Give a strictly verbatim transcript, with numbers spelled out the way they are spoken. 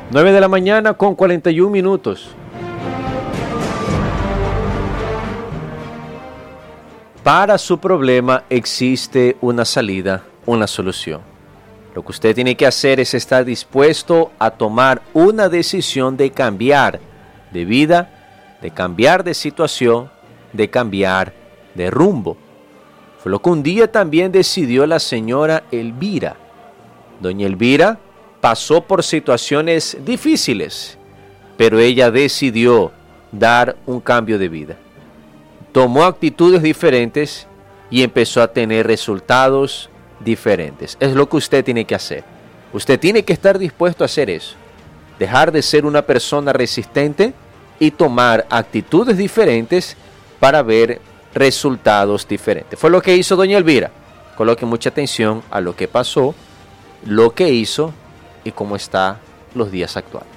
nueve de la mañana con cuarenta y un minutos. Para su problema existe una salida, una solución. Lo que usted tiene que hacer es estar dispuesto a tomar una decisión de cambiar de vida, de cambiar de situación, de cambiar de rumbo. Fue lo que un día también decidió la señora Elvira. Doña Elvira pasó por situaciones difíciles, pero ella decidió dar un cambio de vida. Tomó actitudes diferentes y empezó a tener resultados diferentes. Es lo que usted tiene que hacer. Usted tiene que estar dispuesto a hacer eso. Dejar de ser una persona resistente y tomar actitudes diferentes para ver resultados diferentes. Fue lo que hizo doña Elvira. Coloque mucha atención a lo que pasó, lo que hizo y cómo está los días actuales.